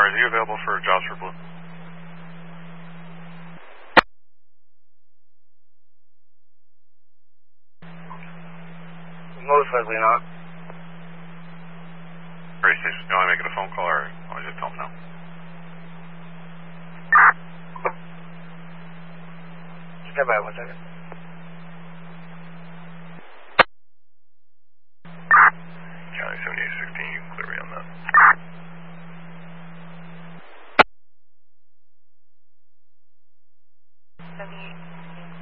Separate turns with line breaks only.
is he available for jobs for Blue?
Most likely not.
Great station. You want to make it a phone call or I'll just tell him now?
Stand by 1 second.